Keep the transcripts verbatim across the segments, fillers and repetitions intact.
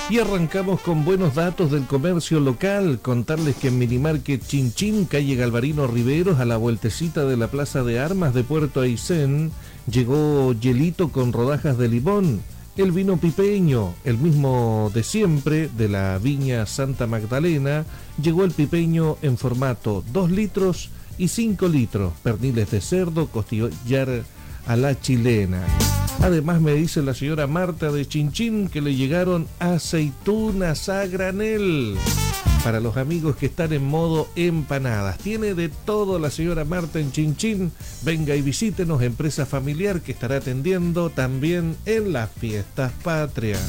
Y arrancamos con buenos datos del comercio local. Contarles que en Minimarket Chinchín, calle Galvarino Riveros, a la vueltecita de la Plaza de Armas de Puerto Aysén, llegó hielito con rodajas de limón. El vino pipeño, el mismo de siempre, de la viña Santa Magdalena, llegó el pipeño en formato dos litros y cinco litros. Perniles de cerdo, costillar a la chilena. Además me dice la señora Marta de Chinchín que le llegaron aceitunas a granel. Para los amigos que están en modo empanadas. Tiene de todo la señora Marta en Chinchín. Venga y visítenos, empresa familiar que estará atendiendo también en las fiestas patrias.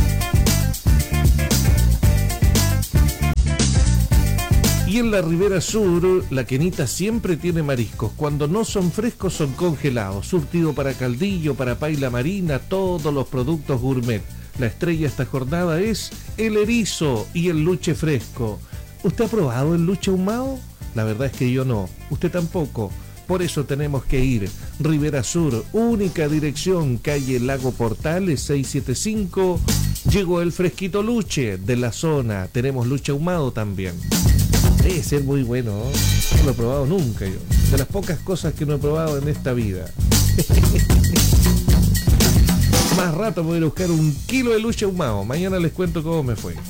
Y en la Ribera Sur, la Quenita siempre tiene mariscos. Cuando no son frescos, son congelados. Surtido para caldillo, para paila marina, todos los productos gourmet. La estrella esta jornada es el erizo y el luche fresco. ¿Usted ha probado el luche ahumado? La verdad es que yo no. Usted tampoco. Por eso tenemos que ir. Ribera Sur, única dirección, calle Lago Portales seiscientos setenta y cinco. Llegó el fresquito luche de la zona. Tenemos luche ahumado también. Debe ser muy bueno, ¿no? No lo he probado nunca yo. De las pocas cosas que no he probado en esta vida. Más rato voy a ir a buscar un kilo de luche ahumado. Mañana les cuento cómo me fue.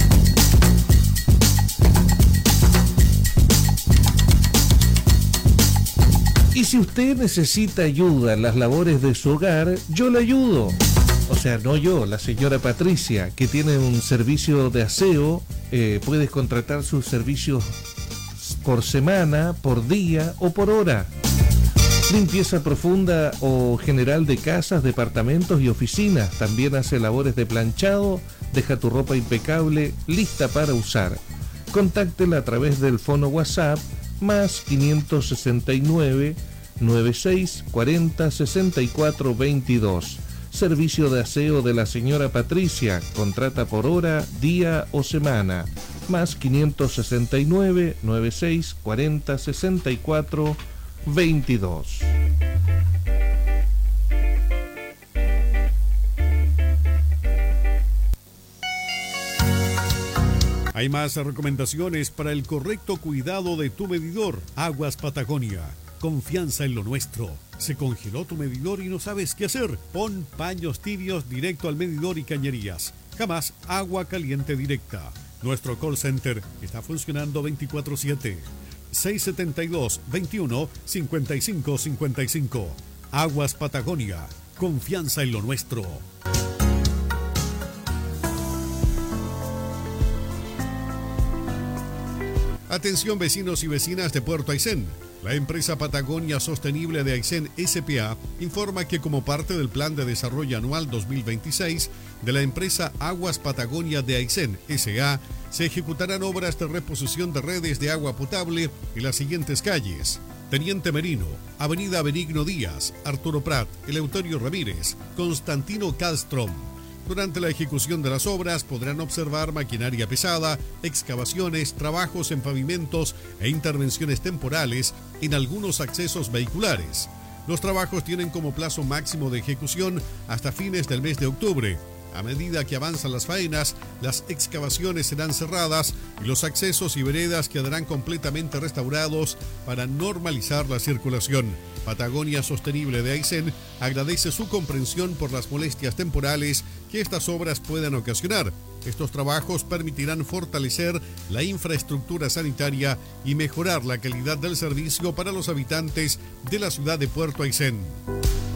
Y si usted necesita ayuda en las labores de su hogar, yo le ayudo. O sea, no yo, la señora Patricia, que tiene un servicio de aseo. Eh, puedes contratar sus servicios por semana, por día o por hora. Limpieza profunda o general de casas, departamentos y oficinas. También hace labores de planchado. Deja tu ropa impecable, lista para usar. Contáctela a través del fono WhatsApp más quinientos sesenta y nueve, noventa y seis, cuarenta, sesenta y cuatro, veintidós. Servicio de aseo de la señora Patricia. Contrata por hora, día o semana. Más quinientos sesenta y nueve, noventa y seis, cuarenta, sesenta y cuatro, veintidós. Hay más recomendaciones para el correcto cuidado de tu medidor. Aguas Patagonia. Confianza en lo nuestro. ¿Se congeló tu medidor y no sabes qué hacer? Pon paños tibios directo al medidor y cañerías. Jamás agua caliente directa. Nuestro call center está funcionando veinticuatro siete. seis siete dos, veintiuno, cincuenta y cinco cincuenta y cinco. Aguas Patagonia. Confianza en lo nuestro. Atención vecinos y vecinas de Puerto Aysén. La empresa Patagonia Sostenible de Aysén S P A informa que como parte del Plan de Desarrollo Anual dos mil veintiséis de la empresa Aguas Patagonia de Aysén S A se ejecutarán obras de reposición de redes de agua potable en las siguientes calles: Teniente Merino, Avenida Benigno Díaz, Arturo Prat, Eleuterio Ramírez, Constantino Castrom. Durante la ejecución de las obras podrán observar maquinaria pesada, excavaciones, trabajos en pavimentos e intervenciones temporales en algunos accesos vehiculares. Los trabajos tienen como plazo máximo de ejecución hasta fines del mes de octubre. A medida que avanzan las faenas, las excavaciones serán cerradas y los accesos y veredas quedarán completamente restaurados para normalizar la circulación. Patagonia Sostenible de Aysén agradece su comprensión por las molestias temporales que estas obras puedan ocasionar. Estos trabajos permitirán fortalecer la infraestructura sanitaria y mejorar la calidad del servicio para los habitantes de la ciudad de Puerto Aysén.